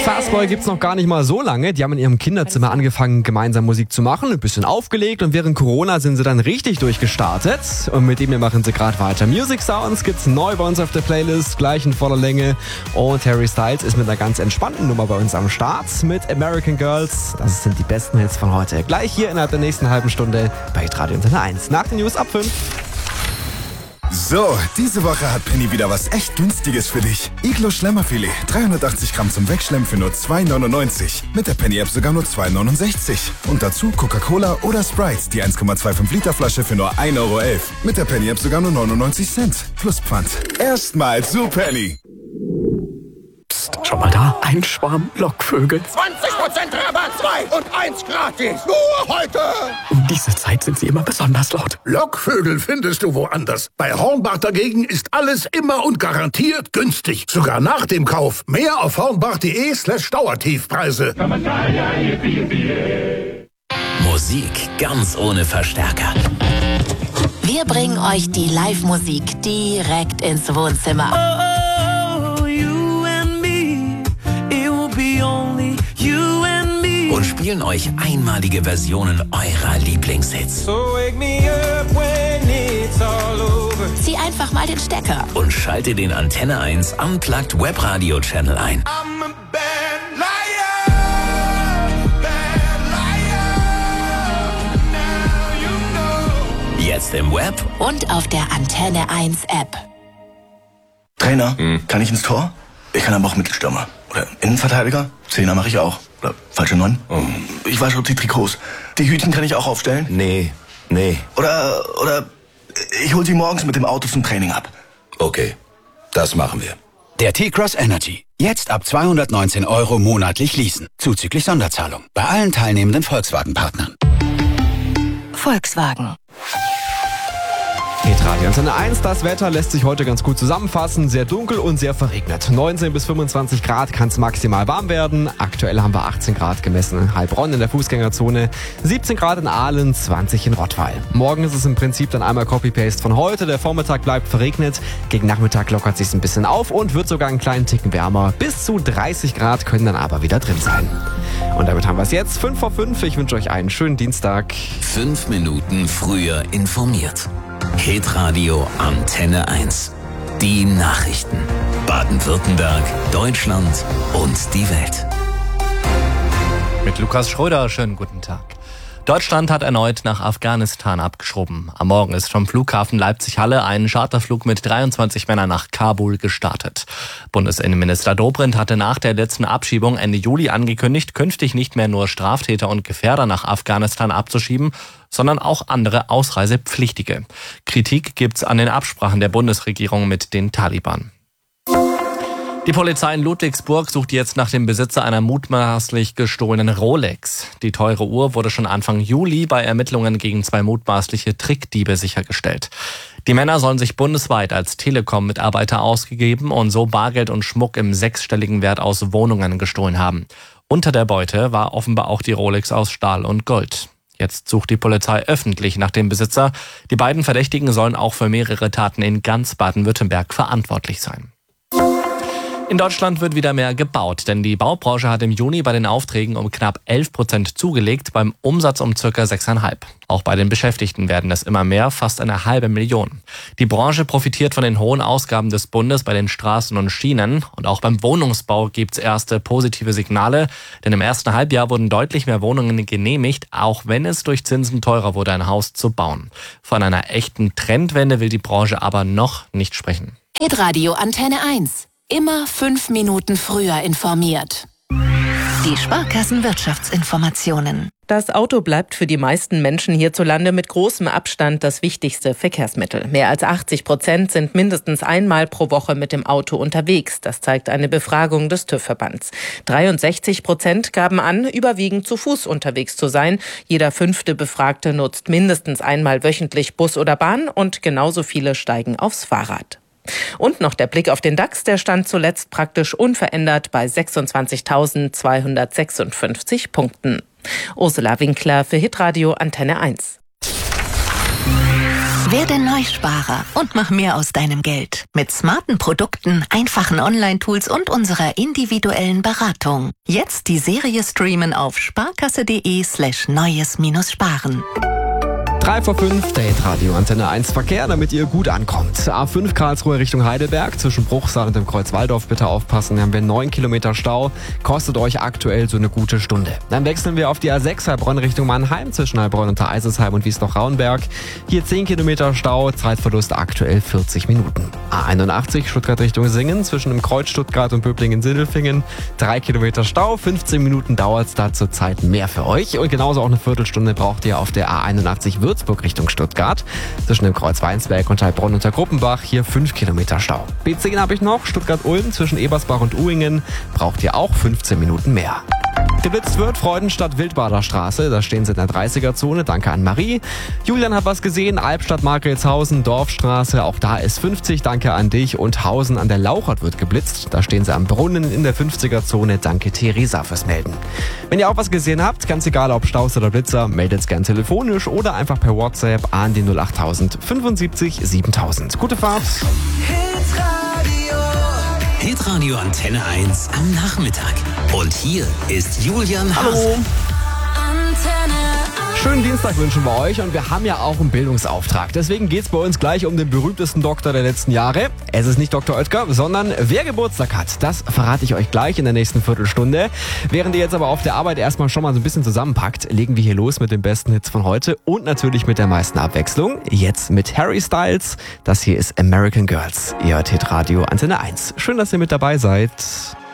Fastboy gibt's noch gar nicht mal so lange. Die haben in ihrem Kinderzimmer angefangen, gemeinsam Musik zu machen, ein bisschen aufgelegt und während Corona sind sie dann richtig durchgestartet. Und mit dem hier machen sie gerade weiter. Music Sounds gibt's neu bei uns auf der Playlist, gleich in voller Länge. Und Harry Styles ist mit einer ganz entspannten Nummer bei uns am Start mit American Girls. Das sind die besten Hits von heute. Gleich hier innerhalb der nächsten halben Stunde bei Radio Antenne 1. Nach den News ab 5. So, diese Woche hat Penny wieder was echt Günstiges für dich. Iglo Schlemmerfilet, 380 Gramm zum Wegschlemmen für nur 2,99. Mit der Penny-App sogar nur 2,69. Und dazu Coca-Cola oder Sprite, die 1,25 Liter Flasche für nur 1,11 Euro. Mit der Penny-App sogar nur 99 Cent. Plus Pfand. Erstmal zu Penny. Psst, schau mal da. Ein Schwarm Lockvögel. 20% Rabatt, 2 und 1 gratis. Nur heute. Um diese Zeit sind sie immer besonders laut. Lockvögel findest du woanders. Bei Hornbach dagegen ist alles immer und garantiert günstig. Sogar nach dem Kauf. Mehr auf hornbach.de/Dauertiefpreise. Musik ganz ohne Verstärker. Wir bringen euch die Live-Musik direkt ins Wohnzimmer. Und spielen euch einmalige Versionen eurer Lieblingshits. Zieh einfach mal den Stecker. Und schalte den Antenne 1 Unplugged Webradio Channel ein. Jetzt im Web Und auf der Antenne 1 App. Trainer, kann ich ins Tor? Ich kann aber auch Mittelstürmer. Oder Innenverteidiger? Zehner mache ich auch. Oder falsche 9? Ich wasche die Trikots. Die Hütchen kann ich auch aufstellen? Nee. Oder ich hol sie morgens mit dem Auto zum Training ab. Okay, das machen wir. Der T-Cross Energy. Jetzt ab 219 € monatlich leasen. Zuzüglich Sonderzahlung. Bei allen teilnehmenden Volkswagen-Partnern. Volkswagen. Radio Antenne 1, das Wetter lässt sich heute ganz gut zusammenfassen. Sehr dunkel und sehr verregnet. 19 bis 25 Grad kann es maximal warm werden. Aktuell haben wir 18 Grad gemessen in Heilbronn in der Fußgängerzone, 17 Grad in Aalen, 20 in Rottweil. Morgen ist es im Prinzip dann einmal Copy-Paste von heute. Der Vormittag bleibt verregnet. Gegen Nachmittag lockert sich ein bisschen auf und wird sogar einen kleinen Ticken wärmer. Bis zu 30 Grad können dann aber wieder drin sein. Und damit haben wir es jetzt. 5 vor 5. Ich wünsche euch einen schönen Dienstag. 5 Minuten früher informiert. Hitradio Antenne 1. Die Nachrichten. Baden-Württemberg, Deutschland und die Welt. Mit Lukas Schröder, schönen guten Tag. Deutschland hat erneut nach Afghanistan abgeschoben. Am Morgen ist vom Flughafen Leipzig-Halle ein Charterflug mit 23 Männern nach Kabul gestartet. Bundesinnenminister Dobrindt hatte nach der letzten Abschiebung Ende Juli angekündigt, künftig nicht mehr nur Straftäter und Gefährder nach Afghanistan abzuschieben, sondern auch andere Ausreisepflichtige. Kritik gibt's an den Absprachen der Bundesregierung mit den Taliban. Die Polizei in Ludwigsburg sucht jetzt nach dem Besitzer einer mutmaßlich gestohlenen Rolex. Die teure Uhr wurde schon Anfang Juli bei Ermittlungen gegen 2 mutmaßliche Trickdiebe sichergestellt. Die Männer sollen sich bundesweit als Telekom-Mitarbeiter ausgegeben und so Bargeld und Schmuck im 6-stelligen Wert aus Wohnungen gestohlen haben. Unter der Beute war offenbar auch die Rolex aus Stahl und Gold. Jetzt sucht die Polizei öffentlich nach dem Besitzer. Die beiden Verdächtigen sollen auch für mehrere Taten in ganz Baden-Württemberg verantwortlich sein. In Deutschland wird wieder mehr gebaut, denn die Baubranche hat im Juni bei den Aufträgen um knapp 11% zugelegt, beim Umsatz um ca. 6,5. Auch bei den Beschäftigten werden es immer mehr, fast 500.000. Die Branche profitiert von den hohen Ausgaben des Bundes bei den Straßen und Schienen. Und auch beim Wohnungsbau gibt es erste positive Signale, denn im ersten Halbjahr wurden deutlich mehr Wohnungen genehmigt, auch wenn es durch Zinsen teurer wurde, ein Haus zu bauen. Von einer echten Trendwende will die Branche aber noch nicht sprechen. Hitradio Antenne 1. Immer 5 Minuten früher informiert. Die Sparkassen-Wirtschaftsinformationen. Das Auto bleibt für die meisten Menschen hierzulande mit großem Abstand das wichtigste Verkehrsmittel. Mehr als 80% sind mindestens einmal pro Woche mit dem Auto unterwegs. Das zeigt eine Befragung des TÜV-Verbands. 63% gaben an, überwiegend zu Fuß unterwegs zu sein. Jeder 5. Befragte nutzt mindestens einmal wöchentlich Bus oder Bahn und genauso viele steigen aufs Fahrrad. Und noch der Blick auf den DAX, der stand zuletzt praktisch unverändert bei 26.256 Punkten. Ursula Winkler für Hitradio Antenne 1. Werde Neusparer und mach mehr aus deinem Geld. Mit smarten Produkten, einfachen Online-Tools und unserer individuellen Beratung. Jetzt die Serie streamen auf sparkasse.de/neues-sparen. 3 vor 5, Date Radio Antenne 1 Verkehr, damit ihr gut ankommt. A5 Karlsruhe Richtung Heidelberg, zwischen Bruchsal und dem Kreuz Walldorf bitte aufpassen. Hier haben wir 9 Kilometer Stau, kostet euch aktuell so eine gute Stunde. Dann wechseln wir auf die A6 Heilbronn Richtung Mannheim, zwischen Heilbronn und Eisesheim und Wiesloch-Rauenberg. Hier 10 Kilometer Stau, Zeitverlust aktuell 40 Minuten. A81 Stuttgart Richtung Singen, zwischen dem Kreuz Stuttgart und Böblingen-Sindelfingen. 3 Kilometer Stau, 15 Minuten dauert es da zurzeit mehr für euch. Und genauso auch eine Viertelstunde braucht ihr auf der A81 Würzburg Richtung Stuttgart. Zwischen dem Kreuz Weinsberg und Heilbronn unter Gruppenbach hier 5 Kilometer Stau. B10 habe ich noch, Stuttgart-Ulm zwischen Ebersbach und Uhingen braucht ihr auch 15 Minuten mehr. Geblitzt wird Freudenstadt-Wildbader Straße, da stehen sie in der 30er-Zone, danke an Marie. Julian hat was gesehen, Albstadt-Margretshausen, Dorfstraße, auch da ist 50, danke an dich. Und Hausen an der Lauchert wird geblitzt, da stehen sie am Brunnen in der 50er-Zone, danke Theresa fürs Melden. Wenn ihr auch was gesehen habt, ganz egal ob Staus oder Blitzer, meldet es gern telefonisch oder einfach per WhatsApp an die 08000 75 7000. Gute Fahrt! Hitradio Antenne 1 am Nachmittag. Und hier ist Julian Haas. Hallo! Schönen Dienstag wünschen wir euch und wir haben ja auch einen Bildungsauftrag. Deswegen geht's bei uns gleich um den berühmtesten Doktor der letzten Jahre. Es ist nicht Dr. Oetker, sondern wer Geburtstag hat. Das verrate ich euch gleich in der nächsten Viertelstunde. Während ihr jetzt aber auf der Arbeit erstmal schon mal so ein bisschen zusammenpackt, legen wir hier los mit den besten Hits von heute und natürlich mit der meisten Abwechslung. Jetzt mit Harry Styles. Das hier ist American Girls. Ihr hört Hitradio Antenne 1. Schön, dass ihr mit dabei seid.